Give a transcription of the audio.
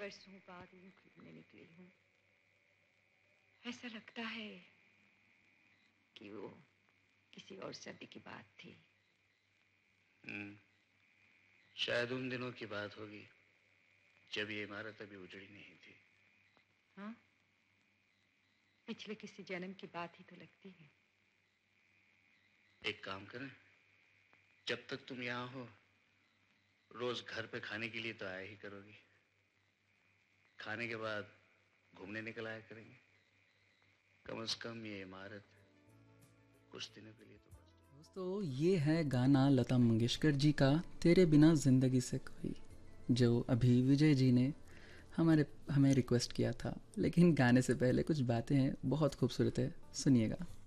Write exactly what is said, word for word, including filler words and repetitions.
बरसों बाद यूं घूमने निकली हूँ। ऐसा लगता है कि वो किसी और सदी की बात थी। हम्म, शायद उन दिनों की बात होगी जब ये इमारत अभी उजड़ी नहीं थी। हाँ, पिछले किसी जन्म की बात ही तो लगती है। एक काम करें, जब तक तुम यहाँ हो रोज घर पे खाने के लिए तो आया ही करोगी। खाने के बाद घूमने निकल आया करेंगे। कम से कम ये इमारत कुछ दिनों के लिए तो बच जाए। दोस्तों, ये है गाना लता मंगेशकर जी का तेरे बिना ज़िंदगी से कोई, जो अभी विजय जी ने हमारे हमें रिक्वेस्ट किया था। लेकिन गाने से पहले कुछ बातें हैं, बहुत खूबसूरत है, सुनिएगा।